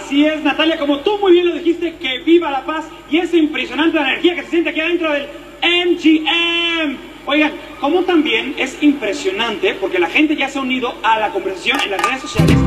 Así es, Natalia, como tú muy bien lo dijiste, que viva la paz y esa impresionante energía que se siente aquí adentro del MGM. Oigan, como también es impresionante porque la gente ya se ha unido a la conversación en las redes sociales